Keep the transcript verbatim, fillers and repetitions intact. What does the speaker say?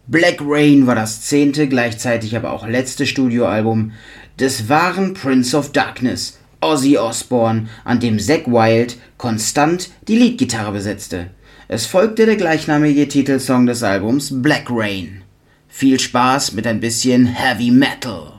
Black Rain war das zehnte, gleichzeitig aber auch letzte Studioalbum des wahren Prince of Darkness, Ozzy Osbourne, an dem Zakk Wylde konstant die Leadgitarre besetzte. Es folgte der gleichnamige Titelsong des Albums Black Rain. Viel Spaß mit ein bisschen Heavy Metal!